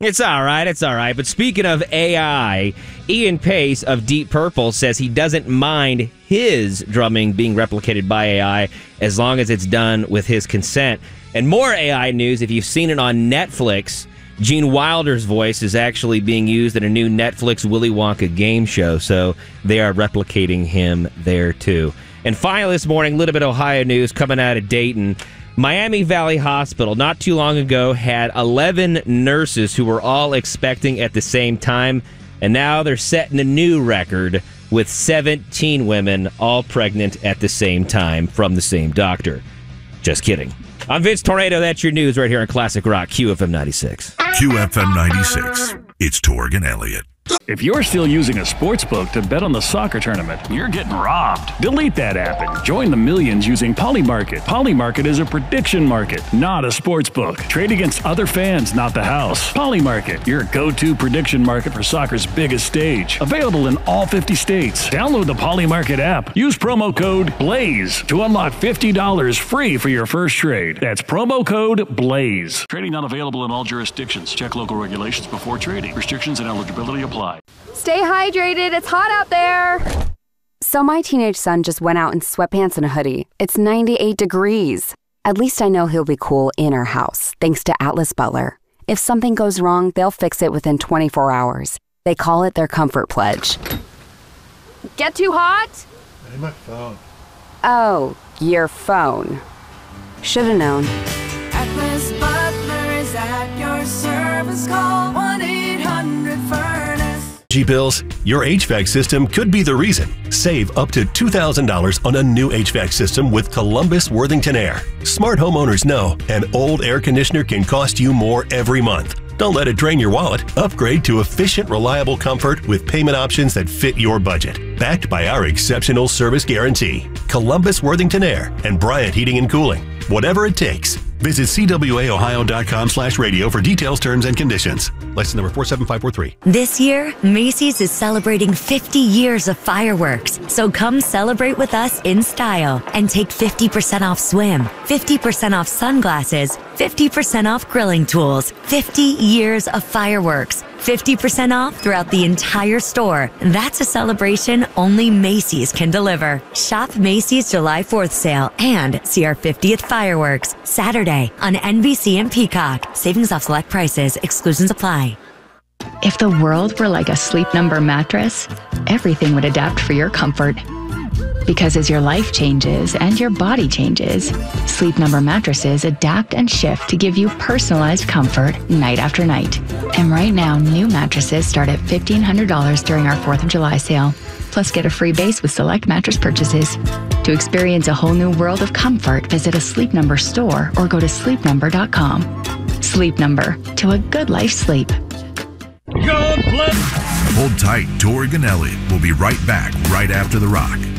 It's all right. It's all right. But speaking of AI, Ian Pace of Deep Purple says he doesn't mind his drumming being replicated by AI as long as it's done with his consent. And more AI news, if you've seen it on Netflix, Gene Wilder's voice is actually being used in a new Netflix Willy Wonka game show, so they are replicating him there too. And finally this morning, a little bit of Ohio news coming out of Dayton. Miami Valley Hospital not too long ago had 11 nurses who were all expecting at the same time, and now they're setting a new record with 17 women all pregnant at the same time from the same doctor. Just kidding. I'm Vince Tornado. That's your news right here on Classic Rock, QFM 96. QFM 96. It's Torg and Elliott. If you're still using a sports book to bet on the soccer tournament, you're getting robbed. Delete that app and join the millions using Polymarket. Polymarket is a prediction market, not a sports book. Trade against other fans, not the house. Polymarket, your go-to prediction market for soccer's biggest stage. Available in all 50 states. Download the Polymarket app. Use promo code BLAZE to unlock $50 free for your first trade. That's promo code BLAZE. Trading not available in all jurisdictions. Check local regulations before trading. Restrictions and eligibility apply. Stay hydrated. It's hot out there. So my teenage son just went out in sweatpants and a hoodie. It's 98 degrees. At least I know he'll be cool in our house, thanks to Atlas Butler. If something goes wrong, they'll fix it within 24 hours. They call it their Comfort Pledge. Get too hot? Hey, my phone. Oh, your phone. Should've known. Atlas Butler is at your service. Call 1-800-FURNACE. Bills, your HVAC system could be the reason. Save up to $2,000 on a new HVAC system with Columbus Worthington Air. Smart homeowners know an old air conditioner can cost you more every month. Don't let it drain your wallet. Upgrade to efficient, reliable comfort with payment options that fit your budget. Backed by our exceptional service guarantee. Columbus Worthington Air and Bryant Heating and Cooling. Whatever it takes. Visit cwaohio.com/radio for details, terms, and conditions. License number 47543. This year, Macy's is celebrating 50 years of fireworks. So come celebrate with us in style and take 50% off swim, 50% off sunglasses, 50% off grilling tools, 50 years of fireworks, 50% off throughout the entire store. That's a celebration only Macy's can deliver. Shop Macy's July 4th sale and see our 50th fireworks Saturday on NBC and Peacock. Savings off select prices. Exclusions apply. If the world were like a Sleep Number mattress, everything would adapt for your comfort. Because as your life changes and your body changes, Sleep Number mattresses adapt and shift to give you personalized comfort night after night. And right now, new mattresses start at $1,500 during our 4th of July sale. Plus, get a free base with select mattress purchases. To experience a whole new world of comfort, visit a Sleep Number store or go to sleepnumber.com. Sleep Number, to a good life sleep. Hold tight, Torg and Elliott will be right back right after the rock.